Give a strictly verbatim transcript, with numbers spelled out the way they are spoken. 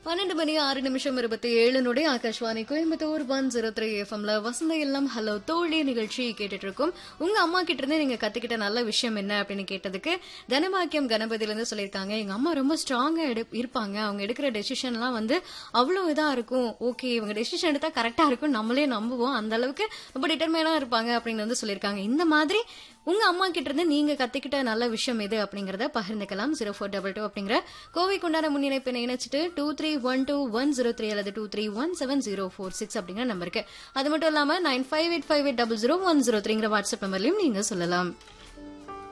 பன்னெண்டு மணி ஆறு நிமிஷம் இருபத்தி ஏழு நொடி Akashvani Coimbatore one zero three எஃப்எம்ல வசந்த இல்லம் ஹலோ தோழி நிகழ்ச்சி கேட்டுட்டு இருக்கோம். உங்க அம்மா கிட்ட இருந்து நீங்க கத்துக்கிட்ட நல்ல விஷயம் என்ன அப்படின்னு கேட்டதுக்கு தனபாக்கியம் கணபதியில இருந்து சொல்லியிருக்காங்க. எங்க அம்மா ரொம்ப ஸ்ட்ராங்கா இருப்பாங்க. அவங்க எடுக்கிற டெசிஷன் எல்லாம் வந்து அவ்வளவு இதா இருக்கும். ஓகே, இவங்க டெசிஷன் எடுத்தா கரெக்டா இருக்கும், நம்மளே நம்புவோம். அந்த அளவுக்கு ரொம்ப டிட்டர்மைனா இருப்பாங்க அப்படின்னு வந்து சொல்லியிருக்காங்க. இந்த மாதிரி உங்க அம்மா கிட்ட இருந்து நீங்க கத்துக்கிட்ட நல்ல விஷயம் எது அப்படிங்கறத பகிர்ந்துக்கலாம். ஜீரோ ஃபோர் டபுள் டூ அப்படிங்கிற கோவைக்குண்டான முன்னிணைப்பினை இணைச்சிட்டு two three one two one zero three அல்லது two three one seven zero four six அப்படிங்கிற நம்பருக்கு. அது மட்டும் இல்லாம nine five eight five eight double zero one zero த்ரீங்கிற WhatsApp நம்பர்லயும் நீங்க சொல்லலாம்.